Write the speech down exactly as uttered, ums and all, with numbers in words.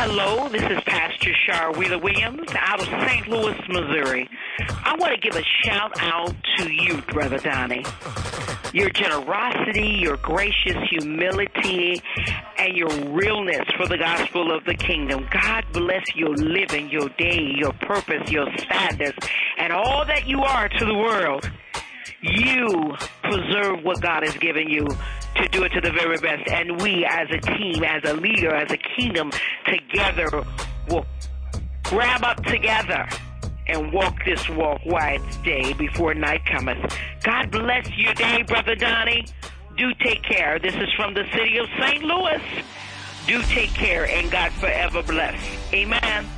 Hello, this is Pastor Shar Wheeler Williams out of Saint Louis, Missouri. I want to give a shout out to you, Brother Donnie. Your generosity, your gracious humility, and your realness for the gospel of the kingdom. God bless your living, your day, your purpose, your status, and all that you are to the world. You preserve what God has given you to do it to the very best. And we as a team, as a leader, as a kingdom, together will grab up together and walk this walk while it's day before night cometh. God bless your day, Brother Donnie. Do take care. This is from the city of Saint Louis. Do take care, and God forever bless. Amen.